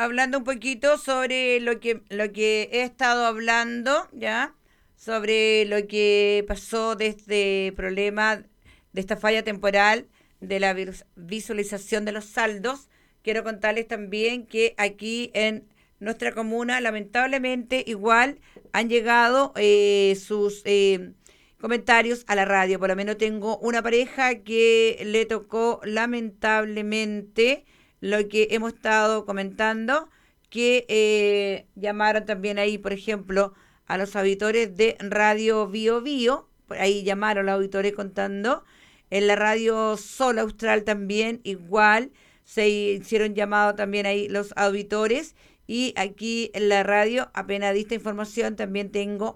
hablando un poquito sobre lo que he estado hablando, ¿ya? Sobre lo que pasó de este problema, de esta falla temporal de la visualización de los saldos. Quiero contarles también que aquí en nuestra comuna, lamentablemente, igual han llegado sus comentarios a la radio. Por lo menos tengo una pareja que le tocó lamentablemente lo que hemos estado comentando, que llamaron también ahí, por ejemplo, a los auditores de Radio Bio Bio, por ahí llamaron los auditores contando, en la radio Sol Austral también, igual, se hicieron llamado también ahí los auditores, y aquí en la radio, apenas di esta información, también tengo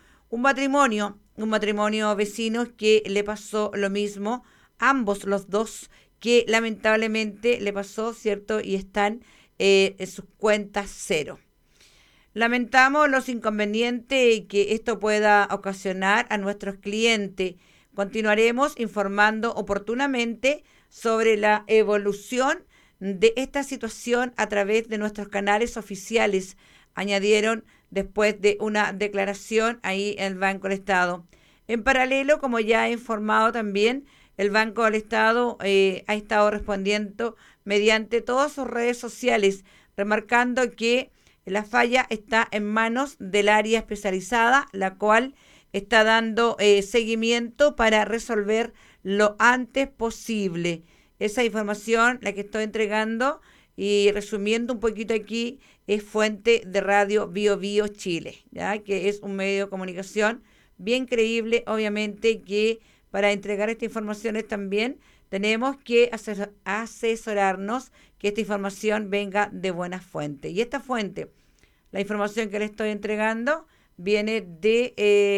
un matrimonio vecinos que le pasó lo mismo, ambos los dos, que lamentablemente le pasó, ¿cierto? Y están en sus cuentas cero. Lamentamos los inconvenientes que esto pueda ocasionar a nuestros clientes. Continuaremos informando oportunamente sobre la evolución de esta situación a través de nuestros canales oficiales, añadieron después de una declaración ahí en el Banco del Estado. En paralelo, como ya he informado también, el Banco del Estado ha estado respondiendo mediante todas sus redes sociales, remarcando que la falla está en manos del área especializada, la cual está dando seguimiento para resolver lo antes posible. Esa información, la que estoy entregando y resumiendo un poquito aquí, es fuente de Radio Bio Bio Chile, ¿ya? Que es un medio de comunicación bien creíble, obviamente, que para entregar esta información también tenemos que asesorarnos que esta información venga de buena fuente. Y esta fuente, la información que le estoy entregando, viene de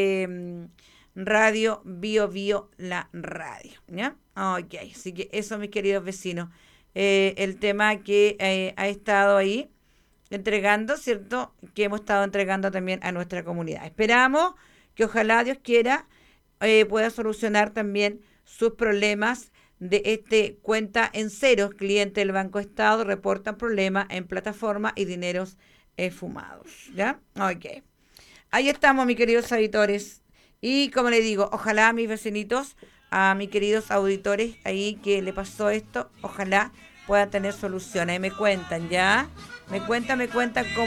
Radio Bio Bio, la radio, ¿ya? Ok, así que eso, mis queridos vecinos, el tema que ha estado ahí entregando, ¿cierto? Que hemos estado entregando también a nuestra comunidad. Esperamos que ojalá Dios quiera pueda solucionar también sus problemas de este cuenta en ceros. Clientes del Banco Estado reportan problemas en plataforma y dineros fumados, ¿ya? Ok. Ahí estamos, mis queridos auditores. Y como les digo, ojalá mis vecinitos, a mis queridos auditores ahí que le pasó esto, ojalá puedan tener solución. Ahí me cuentan, ¿ya? Me cuentan cómo